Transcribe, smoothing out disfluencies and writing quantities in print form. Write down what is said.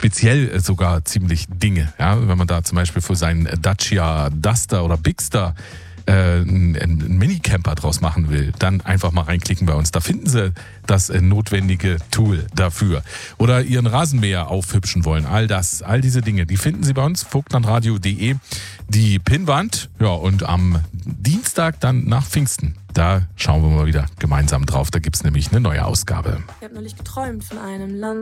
speziell sogar ziemlich Dinge. Ja? Wenn man da zum Beispiel für seinen Dacia Duster oder Bigster einen Minicamper draus machen will, dann einfach mal reinklicken bei uns. Da finden Sie das notwendige Tool dafür. Oder Ihren Rasenmäher aufhübschen wollen. All diese Dinge, die finden Sie bei uns, vogtlandradio.de. Die Pinnwand, ja, und am Dienstag dann nach Pfingsten, da schauen wir mal wieder gemeinsam drauf. Da gibt es nämlich eine neue Ausgabe. Ich habe neulich geträumt von einem Land.